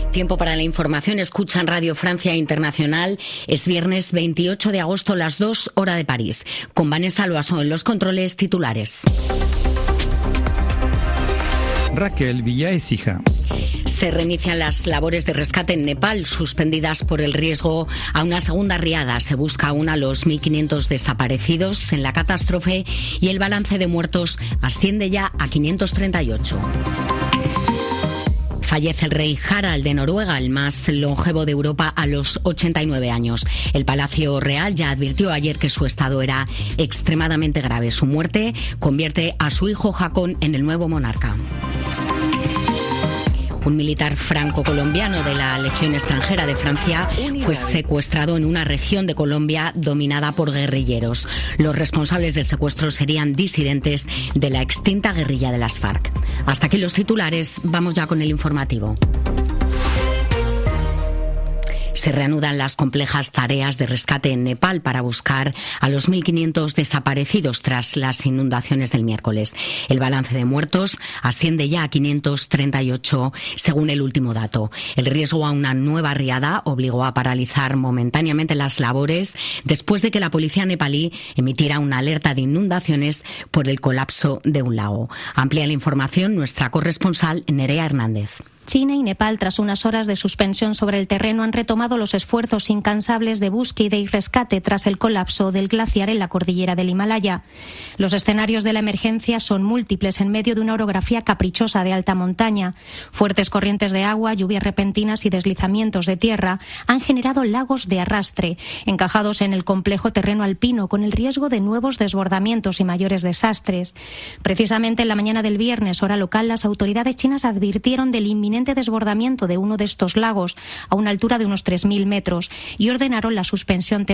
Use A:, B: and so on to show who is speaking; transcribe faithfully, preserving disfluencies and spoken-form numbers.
A: Tiempo para la información. Escuchan Radio Francia Internacional. Es viernes veintiocho de agosto, las dos, hora de París. Con Vanessa Loasó en los controles. Titulares.
B: Raquel Villaécija.
A: Se reinician las labores de rescate en Nepal, suspendidas por el riesgo a una segunda riada. Se busca aún a los mil quinientos desaparecidos en la catástrofe y el balance de muertos asciende ya a quinientos treinta y ocho. Fallece el rey Harald de Noruega, el más longevo de Europa, a los ochenta y nueve años. El Palacio Real ya advirtió ayer que su estado era extremadamente grave. Su muerte convierte a su hijo Haakon en el nuevo monarca. Un militar franco-colombiano de la Legión extranjera de Francia fue secuestrado en una región de Colombia dominada por guerrilleros. Los responsables del secuestro serían disidentes de la extinta guerrilla de las FARC. Hasta aquí los titulares, vamos ya con el informativo. Se reanudan las complejas tareas de rescate en Nepal para buscar a los mil quinientos desaparecidos tras las inundaciones del miércoles. El balance de muertos asciende ya a quinientos treinta y ocho, según el último dato. El riesgo a una nueva riada obligó a paralizar momentáneamente las labores después de que la policía nepalí emitiera una alerta de inundaciones por el colapso de un lago. Amplía la información nuestra corresponsal Nerea Hernández.
C: China y Nepal, tras unas horas de suspensión sobre el terreno, han retomado los esfuerzos incansables de búsqueda y rescate tras el colapso del glaciar en la cordillera del Himalaya. Los escenarios de la emergencia son múltiples en medio de una orografía caprichosa de alta montaña. Fuertes corrientes de agua, lluvias repentinas y deslizamientos de tierra han generado lagos de arrastre, encajados en el complejo terreno alpino, con el riesgo de nuevos desbordamientos y mayores desastres. Precisamente en la mañana del viernes, hora local, las autoridades chinas advirtieron del inminente desbordamiento de uno de estos lagos a una altura de unos tres mil metros y ordenaron la suspensión temporal